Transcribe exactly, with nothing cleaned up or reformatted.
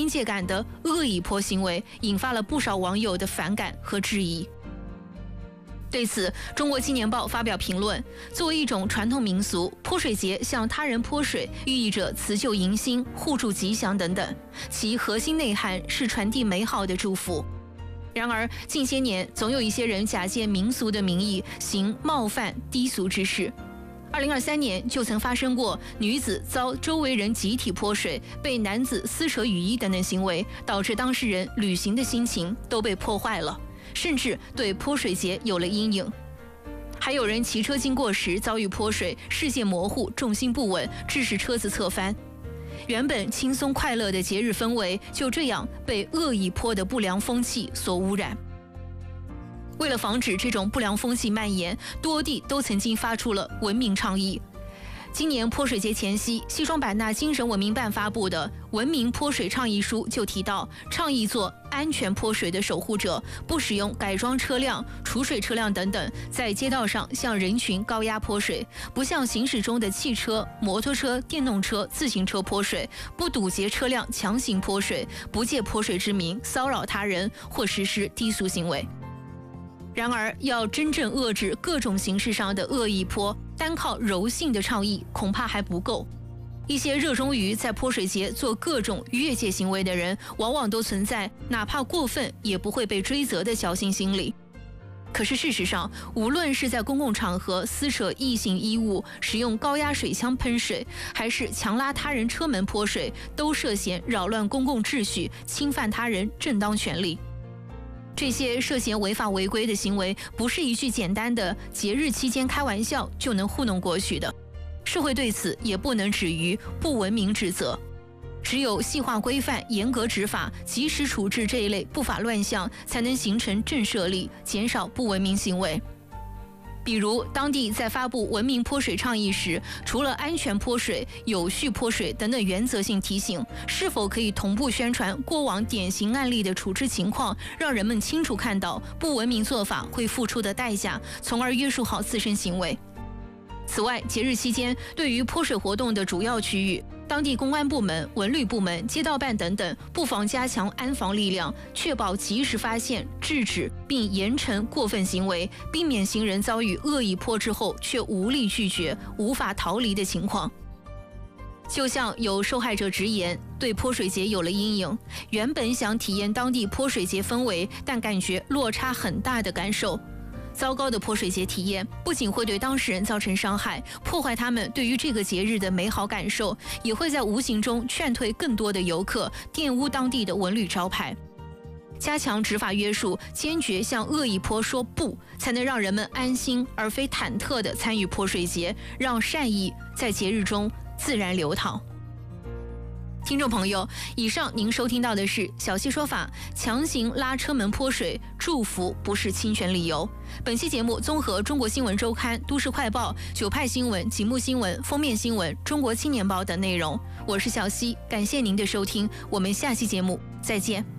边界感的恶意泼行为，引发了不少网友的反感和质疑。对此，中国青年报发表评论：作为一种传统民俗，泼水节向他人泼水，寓意着辞旧迎新、互助吉祥等等，其核心内涵是传递美好的祝福。然而，近些年总有一些人假借民俗的名义，行冒犯低俗之事。二零二三年就曾发生过女子遭周围人集体泼水、被男子撕扯雨衣等等行为，导致当事人旅行的心情都被破坏了，甚至对泼水节有了阴影。还有人骑车经过时遭遇泼水，视线模糊、重心不稳，致使车子侧翻。原本轻松快乐的节日氛围，就这样被恶意泼的不良风气所污染。为了防止这种不良风气蔓延，多地都曾经发出了文明倡议。今年泼水节前夕，西双版纳精神文明办发布的《文明泼水倡议书》就提到，倡议做安全泼水的守护者，不使用改装车辆、储水车辆等等在街道上向人群高压泼水，不向行驶中的汽车、摩托车、电动车、自行车泼水，不堵截车辆强行泼水，不借泼水之名骚扰他人或实施低俗行为。然而，要真正遏制各种形式上的恶意泼，单靠柔性的倡议恐怕还不够。一些热衷于在泼水节做各种越界行为的人，往往都存在哪怕过分也不会被追责的侥幸心理。可是事实上，无论是在公共场合撕扯异性衣物、使用高压水枪喷水，还是强拉他人车门泼水，都涉嫌扰乱公共秩序、侵犯他人正当权利。这些涉嫌违法违规的行为，不是一句简单的节日期间开玩笑就能糊弄过去的。社会对此也不能止于不文明指责，只有细化规范、严格执法、及时处置这一类不法乱象，才能形成震慑力，减少不文明行为。比如，当地在发布文明泼水倡议时，除了安全泼水、有序泼水等等原则性提醒，是否可以同步宣传过往典型案例的处置情况，让人们清楚看到不文明做法会付出的代价，从而约束好自身行为。此外，节日期间对于泼水活动的主要区域，当地公安部门、文旅部门、街道办等等不妨加强安防力量，确保及时发现、制止并严惩过分行为，避免行人遭遇恶意泼之后却无力拒绝、无法逃离的情况。就像有受害者直言，对泼水节有了阴影，原本想体验当地泼水节氛围，但感觉落差很大的感受。糟糕的泼水节体验不仅会对当事人造成伤害，破坏他们对于这个节日的美好感受，也会在无形中劝退更多的游客，玷污当地的文旅招牌。加强执法约束，坚决向恶意泼说不，才能让人们安心而非忐忑地参与泼水节，让善意在节日中自然流淌。听众朋友，以上您收听到的是小溪说法，强行拉车门泼水，祝福不是侵权理由。本期节目综合中国新闻周刊、都市快报、九派新闻、极目新闻、封面新闻、中国青年报等内容。我是小溪，感谢您的收听，我们下期节目再见。